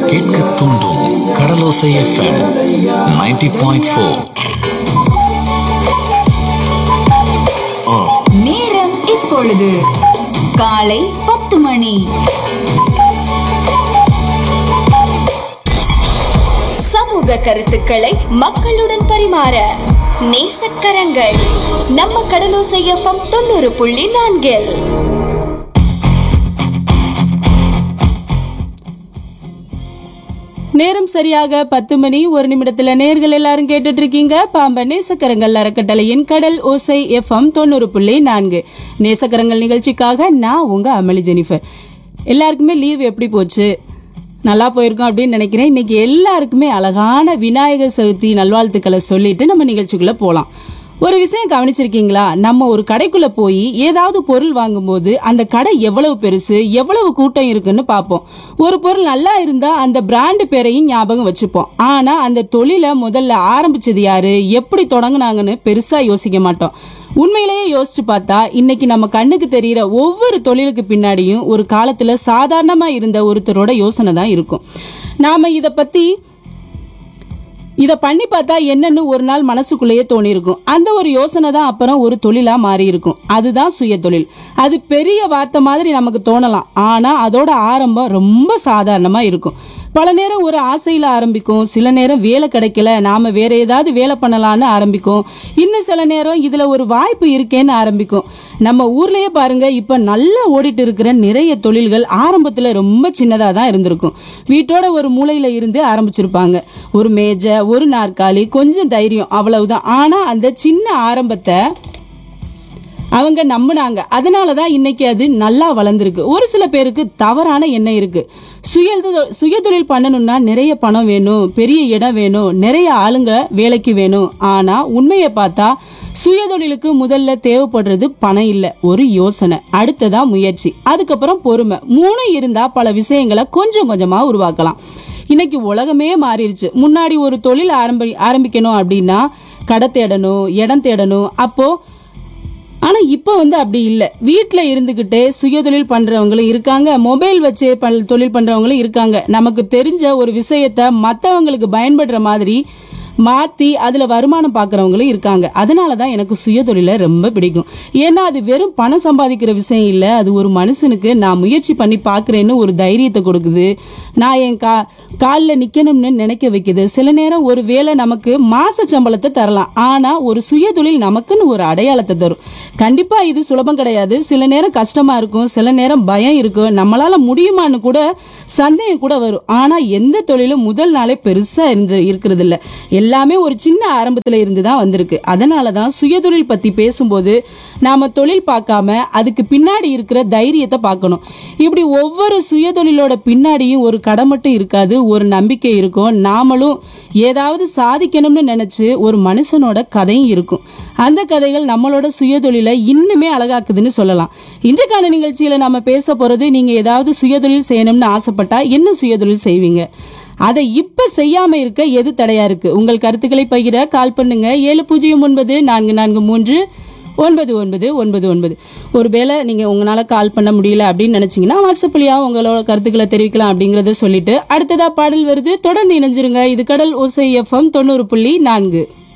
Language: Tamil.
கேட்க தூண்டும் கடலோசை எஃப்எம் 90.4. நேரம் இப்பொழுது காலை 10 மணி. சமூக கருத்துக்களை மக்களுடன் பரிமாற நேசக்கரங்கள் நம்ம கடலோசை எஃப்எம் 90.4. நேரம் சரியாக 10 மணி 1 நிமிடத்துல நேர்கள் எல்லாரும் கேட்டுட்டு இருக்கீங்க பாம்பன் நேசக்கரங்கள் அறக்கட்டளையின் கடல் ஓசை எஃப்எம் 90.4 நேசக்கரங்கள் நிகழ்ச்சிக்காக நான் உங்க அமளி ஜெனிஃபர். எல்லாருக்குமே லீவ் எப்படி போச்சு? நல்லா போயிருக்கோம் அப்படின்னு நினைக்கிறேன். இன்னைக்கு எல்லாருக்குமே அழகான விநாயகர் சதுர்த்தி நல்வாழ்த்துக்களை சொல்லிட்டு நம்ம நிகழ்ச்சிக்குள்ள போலாம். ஒரு விஷயம் கவனிச்சிருக்கீங்களா? நம்ம ஒரு கடைக்குள்ள போய் ஏதாவது பொருள் வாங்கும்போது அந்த கடை எவ்வளவு பெருசு, எவ்வளவு கூட்டம் இருக்குன்னு பார்ப்போம். ஒரு பொருள் நல்லா இருந்தா அந்த பிராண்டு பேரையும் ஞாபகம் வச்சுப்போம். ஆனா அந்த தொழிலை முதல்ல ஆரம்பிச்சது யாரு, எப்படி தொடங்குனாங்கன்னு பெருசா யோசிக்க மாட்டோம். உண்மையிலேயே யோசிச்சு பார்த்தா இன்னைக்கு நம்ம கண்ணுக்கு தெரிகிற ஒவ்வொரு தொழிலுக்கு பின்னாடியும் ஒரு காலத்துல சாதாரணமா இருந்த ஒருத்தரோட யோசனை தான் இருக்கும். நாம இத பண்ணி பார்த்தா என்னன்னு ஒரு நாள் மனசுக்குள்ளேயே தோணி இருக்கும். அந்த ஒரு யோசனை தான் அப்புறம் ஒரு தொழிலா மாறி இருக்கும். அதுதான் சுய தொழில். அது பெரிய வார்த்தை மாதிரி நமக்கு தோணலாம். ஆனா அதோட ஆரம்பம் ரொம்ப சாதாரணமா இருக்கும். பல நேரம் ஒரு ஆசையில ஆரம்பிக்கும், சில நேரம் வேலை கிடைக்கல நாம வேற ஏதாவது வேலை பண்ணலான்னு ஆரம்பிக்கும், இன்னும் சில நேரம் இதுல ஒரு வாய்ப்பு இருக்கேன்னு ஆரம்பிக்கும். நம்ம ஊர்லயே பாருங்க, இப்ப நல்லா ஓடிட்டு இருக்கிற நிறைய தொழில்கள் ஆரம்பத்துல ரொம்ப சின்னதா தான் இருந்திருக்கும். வீட்டோட ஒரு மூலையில இருந்து ஆரம்பிச்சிருப்பாங்க. ஒரு மேஜை, ஒரு நாற்காலி, கொஞ்சம் தைரியம், அவ்வளவுதான். ஆனா அந்த சின்ன ஆரம்பத்தை அவங்க நம்பினாங்க. அதனாலதான் இன்னைக்கு அது நல்லா வளர்ந்துருக்கு. ஒரு சில பேருக்கு தவறான எண்ணம் இருக்கு. சுய தொழில் பண்ணணும்னா நிறைய பணம் வேணும், பெரிய இடம் வேணும், நிறைய ஆளுங்க வேலைக்கு வேணும். ஆனா உண்மையை பார்த்தா சுய தொழிலுக்கு முதல்ல தேவைப்படுறது பணம் இல்ல, ஒரு யோசனை, அடுத்ததா முயற்சி, அதுக்கப்புறம் பொறுமை. 3 இருந்தா பல விஷயங்களை கொஞ்சம் கொஞ்சமா உருவாக்கலாம். இன்னைக்கு உலகமே மாறிடுச்சு. முன்னாடி ஒரு தொழில் ஆரம்பிக்கணும் அப்படின்னா கடை தேடணும், இடம் தேடணும். ஆனா இப்ப அப்படி இல்ல. வீட்டுல இருந்துகிட்டே சுயதொழில் பண்றவங்களும் இருக்காங்க, மொபைல் வச்சு தொழில் பண்றவங்களும் இருக்காங்க. நமக்கு தெரிஞ்ச ஒரு விஷயத்த மத்தவங்களுக்கு பயன்படுற மாதிரி மாத்தி அதுல வருமானம் பாக்குறவங்களும் இருக்காங்க. அதனாலதான் எனக்கு சுயதொழில ரொம்ப பிடிக்கும். ஏன்னா அது வெறும் பணம் சம்பாதிக்கிற விஷயம் இல்ல, அது ஒரு மனுஷனுக்கு நான் முயற்சி பண்ணி பாக்குறேன்னு ஒரு தைரியத்தை கொடுக்குது. நான் என் காலில் நிக்கணும்னு நினைக்க வைக்குது. சில நேரம் ஒரு வேலை நமக்கு மாச சம்பளத்தை தரலாம், ஆனா ஒரு சுயதொழில் நமக்குன்னு ஒரு அடையாளத்தை தரும். கண்டிப்பா இது சுலபம் கிடையாது. சில நேரம் கஷ்டமா இருக்கும், சில நேரம் பயம் இருக்கும், நம்மளால முடியுமான்னு கூட சந்தேகம் கூட வரும். ஆனா எந்த தொழிலும் முதல் நாளே பெருசா இருக்கிறது இல்ல, எல்லாமே ஒரு சின்ன ஆரம்பத்துல இருந்து தான் வந்திருக்கு. அதனாலதான் சுயதொழில் பத்தி பேசும்போது நாம தொழில் பார்க்காம அதுக்கு பின்னாடி இருக்கிற தைரியத்தை பார்க்கணும். இப்படி ஒவ்வொரு சுயதொழிலோட பின்னாடியும் ஒரு கடை மட்டும் இருக்காது, ஒரு நம்பிக்கை இருக்கும். நாமளும் ஏதாவது சாதிக்கணும்னு நினைச்சு ஒரு மனுஷனோட கதையும் இருக்கும். அந்த கதைகள் நம்மளோட சுயதொழிலை இன்னுமே அழகாக்குதுன்னு சொல்லலாம். இன்றைக்கான நிகழ்ச்சியில நாம பேச போறது, நீங்க ஏதாவது சுயதொழில் செய்யணும்னு ஆசைப்பட்டா என்ன சுயதொழில் செய்வீங்க? அதை இப்ப செய்யாம இருக்க எது தடையா இருக்கு? உங்கள் கருத்துக்களை பகிர கால் பண்ணுங்க. 7094449999. ஒருவேளை நீங்க உங்களால கால் பண்ண முடியல அப்படின்னு நினைச்சீங்கன்னா வாட்ஸ்அப்லயா உங்களோட கருத்துக்களை தெரிவிக்கலாம் அப்படிங்கறத சொல்லிட்டு அடுத்ததா பாடல் வருது. தொடர்ந்து இணைஞ்சிருங்க. இது கடல் ஓசை எஃப்எம் 90.4.